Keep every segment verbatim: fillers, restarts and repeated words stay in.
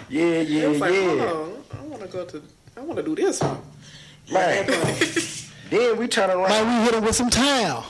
Yeah, yeah, it was like, yeah. Hold on, I want to go to. I want to do this one. Man. Then we turn around. Man, we hit him with some town.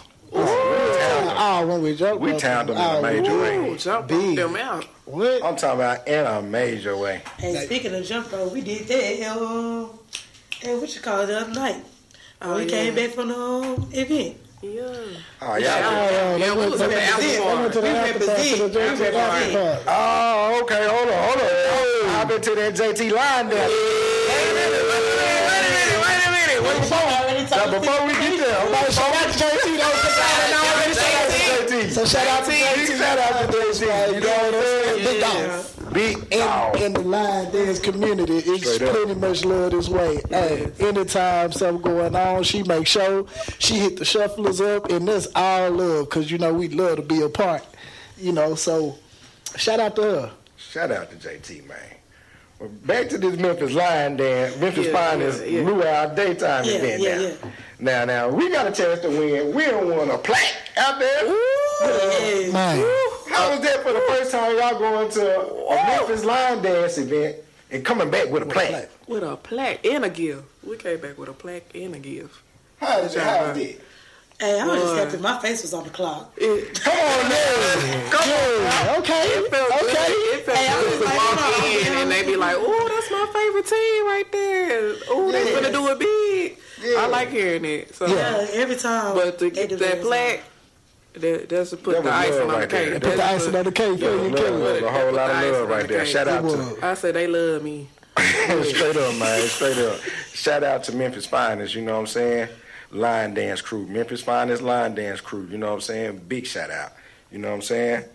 Oh, when we jumped, we towned them in a major way. Jump them out. What? I'm talking about in a major way. And speaking of jump rope, we did that. Um, and what you call it the other night? Oh, we yeah. came back from the um, event. Yeah. Oh, yeah. Yeah, yeah, we was at the after party. We went to the after party. Oh, okay. Hold on, hold on. Oh. I've been to that J T line there. Wait a minute, wait a minute, wait a minute, wait a minute. Wait before, now, before we get there, okay, shout out to J T. Don't forget J T. So shout out to J T. Shout out to J T. You know what I'm saying? Big dog. Big dog. In the line dance community, it's pretty much love this way. Hey, anytime something going on, she make sure she hit the shufflers up, and that's all love, because, you know, we love to be a part. You know, so shout out to her. Shout out to J T, man. Well, back to this Memphis line dance. Memphis Yeah, Finest yeah, yeah. Luau daytime Yeah, event yeah, now. yeah. Now, now, we got a chance to win. We don't want a plaque out there. Yeah. Man. How was that for the first time y'all going to a Memphis line dance event and coming back with a plaque? With a plaque and a gift. We came back with a plaque and a gift. How is that? How is that? Hey, I was just Boy. happy my face was on the clock. It, Come on, man. Come on. Okay. it felt Okay. good. It felt Hey, I good was to like, walk no, in no. and they be like, "Oh, that's my favorite team right there. Oh, they Yeah. finna do it big." Yeah. I like hearing it. So, Yeah, every time. but to they get do that that plaque, that, that's to put That the was icing love on the right there. cake. Put Put the That's icing what- on the cake for you, Love, kill love, it. a whole lot of love right there. Shout out to I said they love me. straight up, man. Straight up. Shout out to Memphis Finest, you know what I'm saying? Line dance crew. Memphis Finest line dance crew, you know what I'm saying? Big shout out. You know what I'm saying?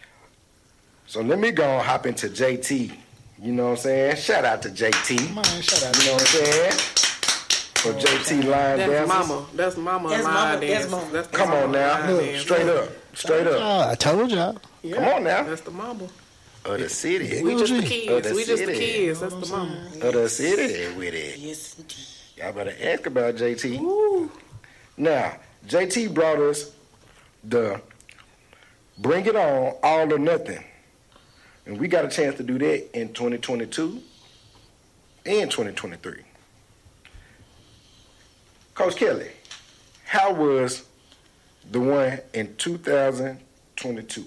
So let me go and hop into J T. You know what I'm saying? Shout out to J T. Man, shout out. You know what I'm saying? For J T line That's dancers. mama. That's mama That's line mama, dance. that's mama. That's the Come mama on now. line Look, dance. straight up. Straight up. Oh, I told y'all. Yeah. Come on now. That's the mama. Of the city. We just the Of kids. the We just the city. kids. That's the mama. Of the city with it. Yes, indeed. Y'all better ask about J T. Ooh. Now, J T brought us the Bring It On, All or Nothing. And we got a chance to do that in twenty twenty-two and twenty twenty-three. Coach Kelly, how was the one in two thousand twenty-two?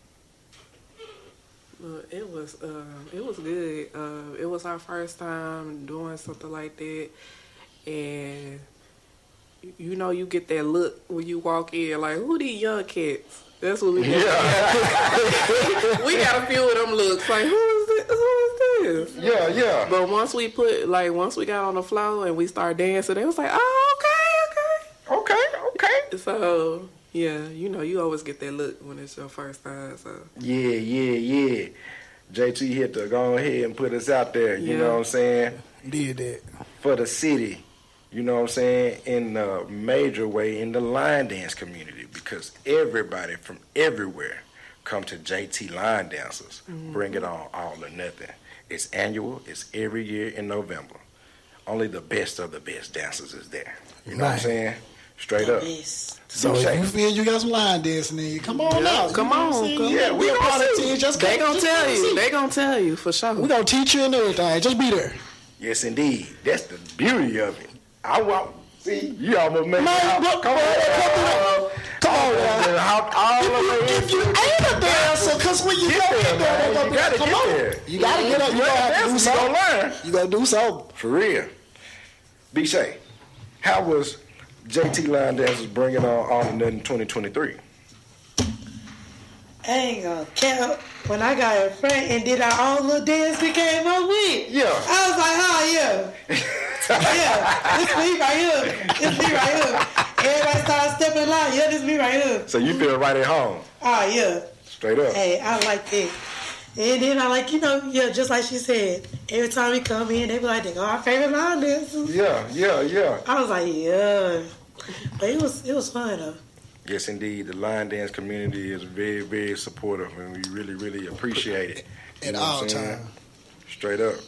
Uh, it was uh, it was good. Uh, it was our first time doing something like that, and you- you know you get that look when you walk in, like who these young cats? That's what we get. Yeah. We got a few of them looks like who is this? Who is this? Yeah, yeah. But once we put like once we got on the floor and we started dancing, they was like, oh okay, okay. Okay, okay. So yeah, you know you always get that look when it's your first time. So Yeah, yeah, yeah. J T hit to go ahead and put us out there, you Yeah. know what I'm saying? Did that. For the city, you know what I'm saying, in a major way in the line dance community, because everybody from everywhere come to J T Line Dancers. Mm-hmm. Bring It On, All or Nothing. It's annual. It's every year in November. Only the best of the best dancers is there. You know what I'm Right. saying? Straight up. Yes. So if you feel you got some line dancing in you, come on Yeah, out. come You know what I'm on, saying? come Yeah, we we a gonna part of the see. team. Just they come- gonna just tell come you. see. They gonna tell you for sure. We gonna teach you and everything. Just be there. Yes, indeed. That's the beauty of it. I want, see, you almost made Man, it out. look, Come on, man, come on. Come on, man. man. All, all the way If you ain't a dancer, because when you Get go there, get there, man. they gonna You be gotta like, come get on. there. You gotta get up. You You gonna have to gotta do dance, you gonna something. learn. You gotta do something. For real. B. Shay, how was J T Line Dancers Bringing On All or Nothing twenty twenty-three? I ain't gonna count. When I got in front and did our own little dance we came up with. Yeah. I was like, oh yeah. Yeah, this me right here. This me right here. Everybody started stepping in line. Yeah, this me right here. So you feel right at home. Oh yeah. Straight up. Hey, I like that. And then I like, you know, yeah, just like she said, every time we come in, they be like, they go our favorite line dancers. Yeah, yeah, yeah. I was like, yeah. But it was it was fun though. Yes, indeed. The line dance community is very, very supportive, and we really, really appreciate it. You At know what all I'm saying? times. Straight up.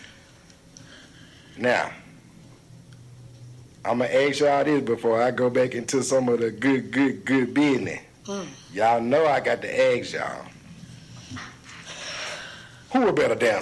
Now, I'm going to ask y'all this before I go back into some of the good, good, good business. Mm. Y'all know I got to ask y'all. Who a better dancer?